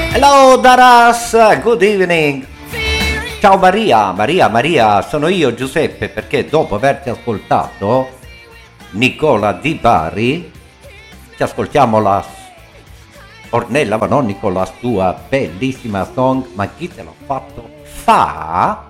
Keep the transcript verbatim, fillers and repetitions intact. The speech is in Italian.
Hello Daras, good evening. Ciao Maria, Maria, Maria, sono io Giuseppe, perché dopo averti ascoltato Nicola Di Bari, ci ascoltiamo la Ornella, ma non Nicola, sua bellissima song, ma chi te l'ha fatto? Fa